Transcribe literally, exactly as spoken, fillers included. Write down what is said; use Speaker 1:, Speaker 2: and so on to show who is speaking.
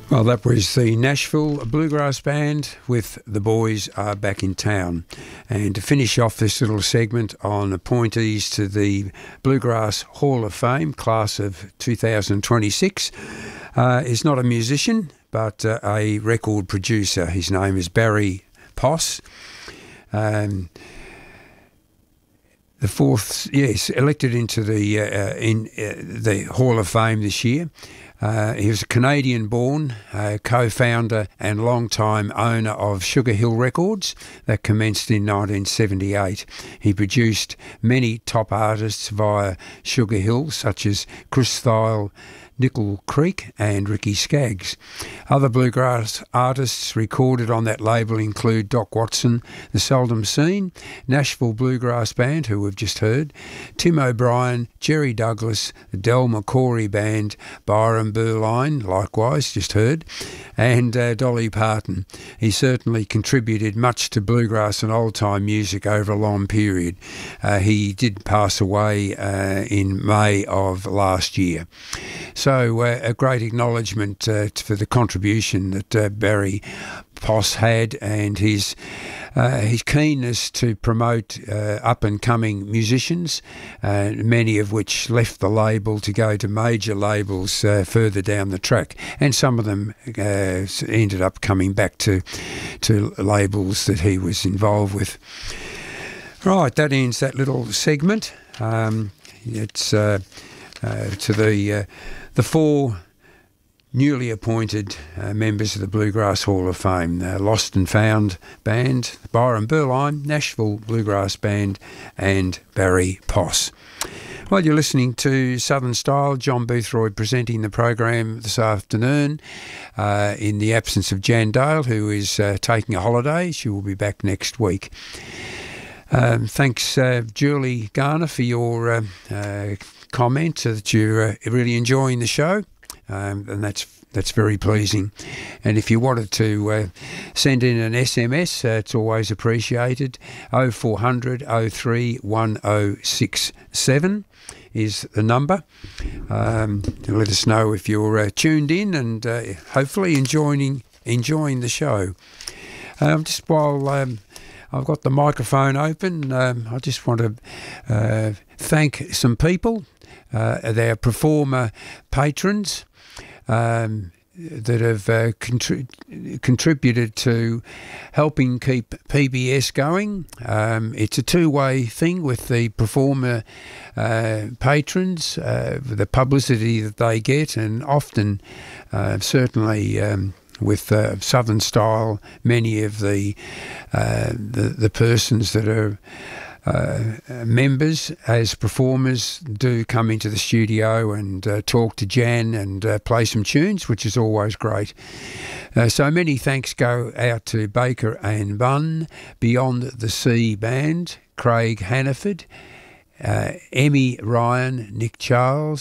Speaker 1: Well, that was the Nashville Bluegrass Band with The Boys Are Back in Town. And to finish off this little segment on appointees to the Bluegrass Hall of Fame, class of two thousand twenty-six, uh, is not a musician, but uh, a record producer. His name is Barry Poss. Um, the fourth, yes, elected into the uh, in uh, the Hall of Fame this year. Uh, he was a Canadian-born uh, co-founder and long-time owner of Sugar Hill Records that commenced in nineteen seventy-eight. He produced many top artists via Sugar Hill, such as Chris Thile, Nickel Creek and Ricky Skaggs. Other bluegrass artists recorded on that label include Doc Watson, The Seldom Seen, Nashville Bluegrass Band, who we've just heard, Tim O'Brien, Jerry Douglas, the Del McCoury Band, Byron Berline, likewise, just heard, and uh, Dolly Parton. He certainly contributed much to bluegrass and old-time music over a long period. Uh, he did pass away uh, in May of last year. So uh, a great acknowledgement uh, for the contribution that uh, Barry Poss had, and his uh, his keenness to promote uh, up-and-coming musicians, uh, many of which left the label to go to major labels uh, further down the track, and some of them uh, ended up coming back to to labels that he was involved with. Right, that ends that little segment. Um, it's uh, uh, to the uh, the four newly appointed uh, members of the Bluegrass Hall of Fame, the Lost and Found Band, Byron Berline, Nashville Bluegrass Band, and Barry Poss. Well, you're listening to Southern Style. John Boothroyd presenting the program this afternoon uh, in the absence of Jan Dale, who is uh, taking a holiday. She will be back next week. Um, thanks, uh, Julie Garner, for your uh, uh, comment that you're uh, really enjoying the show. Um, and that's that's very pleasing. And if you wanted to uh, send in an S M S, uh, it's always appreciated. oh four hundred, oh three, one oh six seven is the number. Um, let us know if you're uh, tuned in and uh, hopefully enjoying enjoying the show. Um, just while um, I've got the microphone open, um, I just want to uh, thank some people, uh, their performer patrons, Um, that have uh, contri- contributed to helping keep P B S going. Um, it's a two-way thing with the performer uh, patrons, uh, the publicity that they get, and often, uh, certainly um, with uh, Southern Style, many of the, uh, the the persons that are Uh, members as performers do come into the studio and uh, talk to Jan and uh, play some tunes, which is always great. Uh, so many thanks go out to Baker and Bunn, Beyond the Sea Band, Craig Hannaford, uh, Emmy Ryan, Nick Charles,